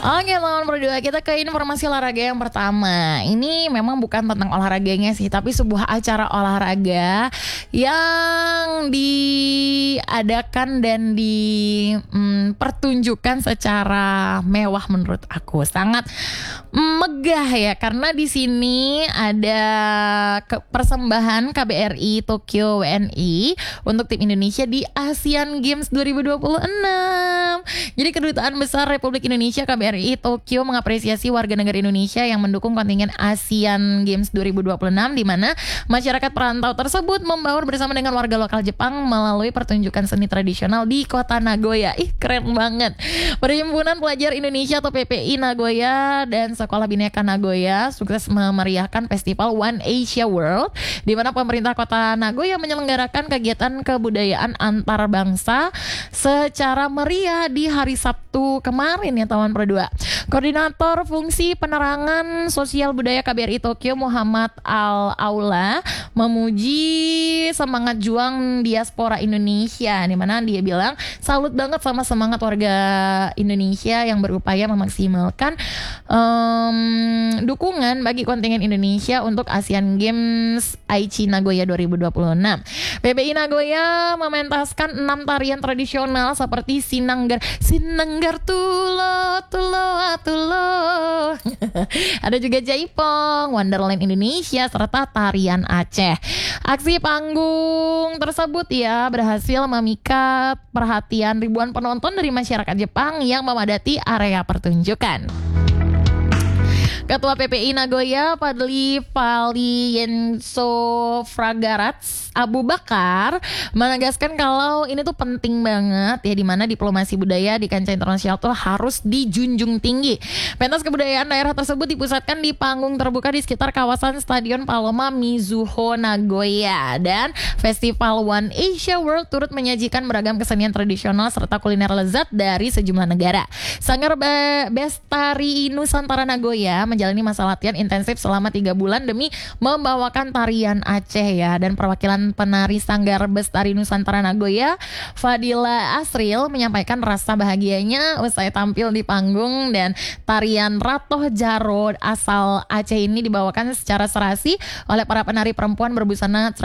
Oke, lawan berdua kita ke informasi olahraga yang pertama. Ini memang bukan tentang olahraganya sih, tapi sebuah acara olahraga yang diadakan dan dipertunjukkan secara mewah menurut aku. Sangat megah ya, karena di sini ada persembahan KBRI Tokyo WNI untuk tim Indonesia di Asian Games 2026. Jadi Kedutaan Besar Republik Indonesia KBRI Tokyo mengapresiasi warga negara Indonesia yang mendukung kontingen Asian Games 2026, di mana masyarakat perantau tersebut membaur bersama dengan warga lokal Jepang melalui pertunjukan seni tradisional di kota Nagoya. Ih, keren banget. Perhimpunan Pelajar Indonesia atau PPI Nagoya dan Sekolah Bineka Nagoya sukses memeriahkan festival One Asia World, di mana pemerintah kota Nagoya menyelenggarakan kegiatan kebudayaan antar bangsa secara meriah di hari Sabtu kemarin ya, teman berdua. Koordinator Fungsi Penerangan Sosial Budaya KBRI Tokyo Muhammad Al-Aula memuji semangat juang diaspora Indonesia, di mana dia bilang salut banget sama semangat warga Indonesia yang berupaya memaksimalkan dukungan bagi kontingen Indonesia untuk Asian Games Aichi Nagoya 2026. PBI Nagoya mementaskan 6 tarian tradisional seperti Sinanggar Tulo ada juga Jaipong, Wonderland Indonesia, serta tarian Aceh. Aksi panggung tersebut ya berhasil memikat perhatian ribuan penonton dari masyarakat Jepang yang memadati area pertunjukan. Ketua PPI Nagoya Padli Valienzo Fragarats Abu Bakar menegaskan kalau ini tuh penting banget ya, dimana diplomasi budaya di kancah internasional tuh harus dijunjung tinggi. Pentas kebudayaan daerah tersebut dipusatkan di panggung terbuka di sekitar kawasan Stadion Paloma Mizuho Nagoya, dan Festival One Asia World turut menyajikan beragam kesenian tradisional serta kuliner lezat dari sejumlah negara. Sanggar Bestari Nusantara Nagoya menjalani masa latihan intensif selama 3 bulan demi membawakan tarian Aceh ya, dan perwakilan penari Sanggar Bestari Nusantara Nagoya Fadila Asril menyampaikan rasa bahagianya usai tampil di panggung, dan tarian Ratoh Jaro asal Aceh ini dibawakan secara serasi oleh para penari perempuan berbusana